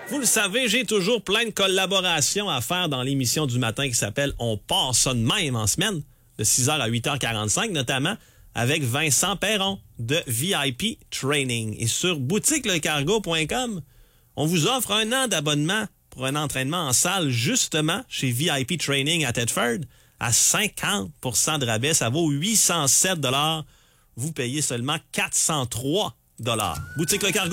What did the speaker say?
Vous le savez, j'ai toujours plein de collaborations à faire dans l'émission du matin qui s'appelle On part ça de même en semaine, de 6h à 8h45, notamment avec Vincent Perron de VIP Training. Et sur boutiquelecargo.com, on vous offre 1 an d'abonnement pour un entraînement en salle, justement, chez VIP Training à Thetford, à 50% de rabais. Ça vaut 807 $. Vous payez seulement 403 $. Boutique Le Cargo.